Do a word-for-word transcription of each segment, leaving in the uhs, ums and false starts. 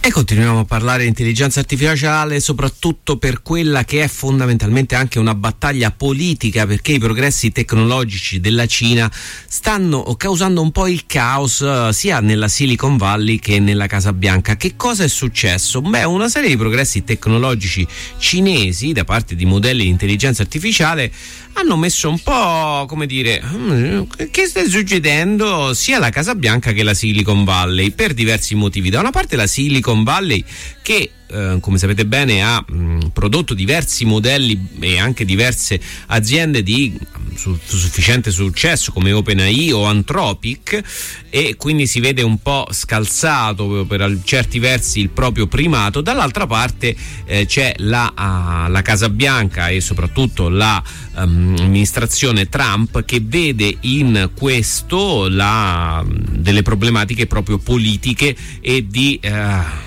E continuiamo a parlare di intelligenza artificiale, soprattutto per quella che è fondamentalmente anche una battaglia politica, perché i progressi tecnologici della Cina stanno causando un po' il caos uh, sia nella Silicon Valley che nella Casa Bianca. Che cosa è successo? Beh, una serie di progressi tecnologici cinesi da parte di modelli di intelligenza artificiale hanno messo un po', come dire, che sta succedendo sia alla Casa Bianca che alla Silicon Valley, per diversi motivi. Da una parte la Silicon Valley che eh, come sapete bene ha mh, prodotto diversi modelli e anche diverse aziende di su, sufficiente successo come OpenAI o Anthropic, e quindi si vede un po' scalzato per certi versi il proprio primato. Dall'altra parte eh, c'è la, uh, la Casa Bianca e soprattutto la um, amministrazione Trump, che vede in questo la, delle problematiche proprio politiche e di uh,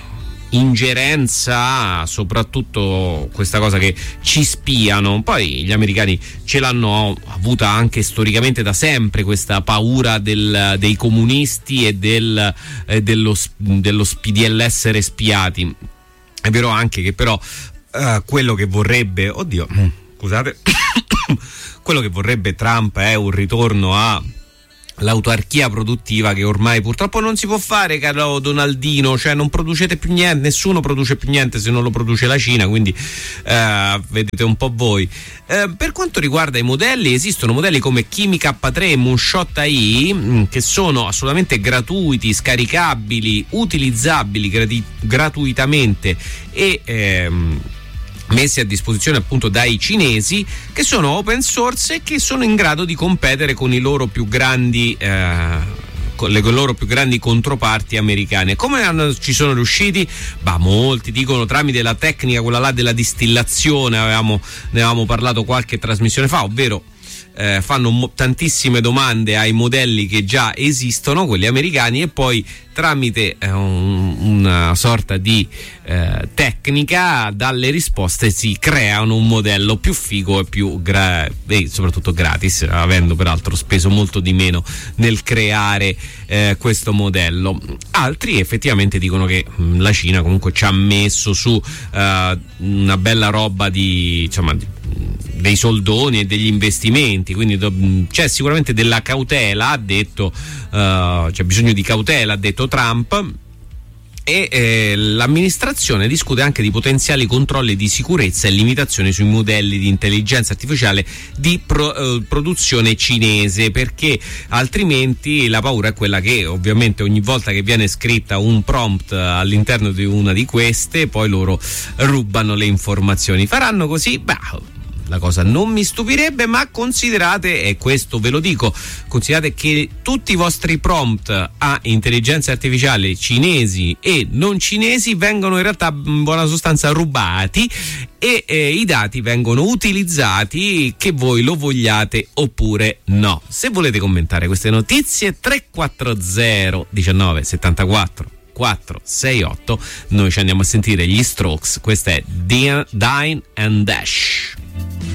ingerenza, soprattutto questa cosa che ci spiano. Poi gli americani ce l'hanno avuta anche storicamente da sempre, questa paura del, dei comunisti e del, eh, dello, dello di essere spiati. È vero anche che però uh, quello che vorrebbe oddio scusate quello che vorrebbe Trump è un ritorno a l'autarchia produttiva, che ormai purtroppo non si può fare, caro Donaldino, cioè non producete più niente, nessuno produce più niente se non lo produce la Cina, quindi eh, vedete un po' voi. Eh, per quanto riguarda i modelli, esistono modelli come Kimi K tre e Moonshot A I mh, che sono assolutamente gratuiti, scaricabili, utilizzabili grati- gratuitamente e ehm, messi a disposizione appunto dai cinesi, che sono open source e che sono in grado di competere con i loro più grandi eh, con le loro più grandi controparti americane. Come hanno, ci sono riusciti? Bah, molti dicono tramite la tecnica, quella là della distillazione, avevamo, ne avevamo parlato qualche trasmissione fa, ovvero Eh, fanno mo- tantissime domande ai modelli che già esistono, quelli americani, e poi tramite eh, un, una sorta di eh, tecnica dalle risposte si creano un modello più figo e più gra- e soprattutto gratis, avendo peraltro speso molto di meno nel creare eh, questo modello. Altri effettivamente dicono che mh, la Cina comunque ci ha messo su eh, una bella roba di, insomma, di dei soldoni e degli investimenti, quindi do, c'è sicuramente della cautela, ha detto, uh, c'è bisogno di cautela, ha detto Trump, e eh, l'amministrazione discute anche di potenziali controlli di sicurezza e limitazioni sui modelli di intelligenza artificiale di pro, eh, produzione cinese, perché altrimenti la paura è quella che ovviamente ogni volta che viene scritta un prompt all'interno di una di queste, poi loro rubano le informazioni. Faranno così? Beh, la cosa non mi stupirebbe, ma considerate, e questo ve lo dico, considerate che tutti i vostri prompt a intelligenza artificiale cinesi e non cinesi vengono in realtà in buona sostanza rubati e eh, i dati vengono utilizzati, che voi lo vogliate oppure no. Se volete commentare queste notizie, tre quattro zero diciannove settantaquattro quattro sei otto, noi ci andiamo a sentire gli Strokes, questa è Dine and Dash.